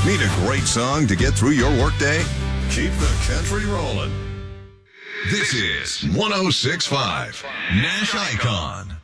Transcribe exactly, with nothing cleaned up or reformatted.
Need a great song to get through your workday? Keep the country rolling. This is one oh six point five Nash Icon.